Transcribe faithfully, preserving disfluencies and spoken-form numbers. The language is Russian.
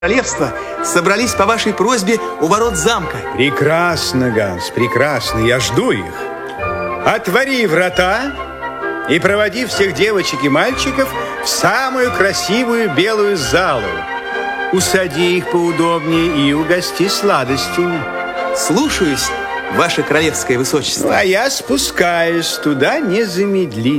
королевства собрались по вашей просьбе у ворот замка. Прекрасно, Ганс, прекрасно. Я жду их. Отвори врата и проводи всех девочек и мальчиков в самую красивую белую залу. Усади их поудобнее и угости сладостями. Слушаюсь, ваше королевское высочество. А я спускаюсь туда незамедлительно.